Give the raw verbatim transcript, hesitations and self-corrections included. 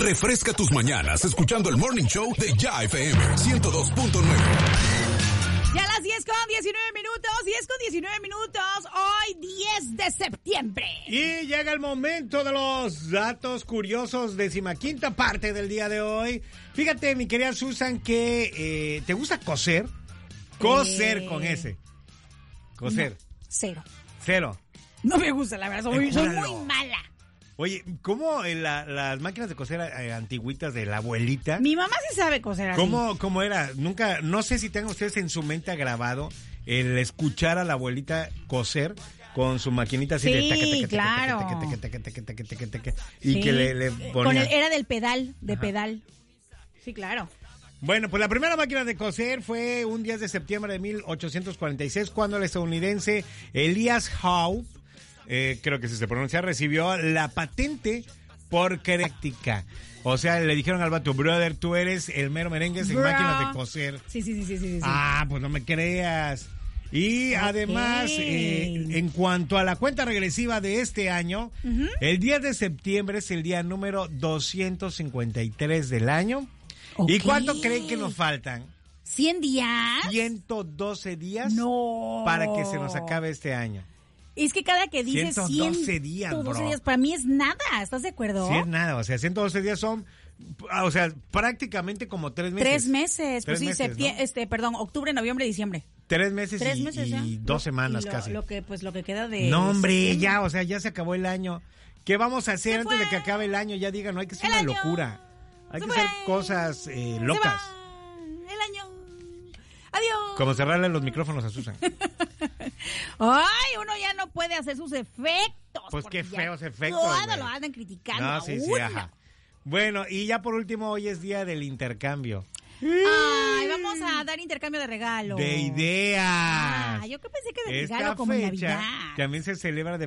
Refresca tus mañanas escuchando el Morning Show de Ya F M ciento dos punto nueve. Ya a las diez con diecinueve minutos, diez con diecinueve minutos, hoy diez de septiembre. Y llega el momento de los datos curiosos, decimaquinta parte del día de hoy. Fíjate, mi querida Susan, que eh, ¿te gusta coser? Coser eh... con ese. Coser. No, cero. Cero. No me gusta, la verdad, soy, soy muy mala. Oye, ¿cómo en la, las máquinas de coser eh, antiguitas de la abuelita? Mi mamá sí sabe coser así. ¿Cómo, cómo era? Nunca, no sé si tengan ustedes en su mente grabado el escuchar a la abuelita coser con su maquinita así sí, de taque, taque, claro. taque, taque, taque, taque, taque, taque, taque, y sí. que le, le ponía. Con el, era del pedal, de Ajá. pedal. Sí, claro. Bueno, pues la primera máquina de coser fue un diez de septiembre de mil ochocientos cuarenta y seis cuando el estadounidense Elias Howe, eh, creo que si se pronuncia, recibió la patente por práctica. O sea, le dijeron al vato, brother, tú eres el mero merengues en Bro. máquinas de coser. Sí, sí, sí, sí, sí, sí. Ah, pues no me creas. Y okay. además, eh, en cuanto a la cuenta regresiva de este año, uh-huh. el diez de septiembre es el día número doscientos cincuenta y tres del año. Okay. ¿Y cuánto creen que nos faltan? ¿cien días? ciento doce días no. para que se nos acabe este año. Es que cada que dices ciento doce días, ciento doce bro. días, para mí es nada, ¿estás de acuerdo? Sí, es nada, o sea, ciento doce días son, o sea, prácticamente como tres meses. Tres meses, tres pues sí, meses, septiembre, ¿no? este, perdón, octubre, noviembre, diciembre. Tres meses, Tres y, meses ya. y dos semanas y lo, casi. Lo que, pues lo que queda de... No, hombre, septiembre. ya, o sea, ya se acabó el año. ¿Qué vamos a hacer se antes fue. de que acabe el año? Ya digan, no hay que hacer el una año. locura. Hay se que fue. hacer cosas eh, se locas. Va. El año. Adiós. Como cerrarle los micrófonos a Susan. Ay, uno ya no puede hacer sus efectos. Pues qué feos efectos. Todo güey. lo andan criticando. No, sí, sí, ajá. Bueno, y ya por último, hoy es día del intercambio. Ay, vamos a dar intercambio de regalos. De ideas. Ah, yo que pensé que de Esta regalo como fecha Navidad. también se celebra de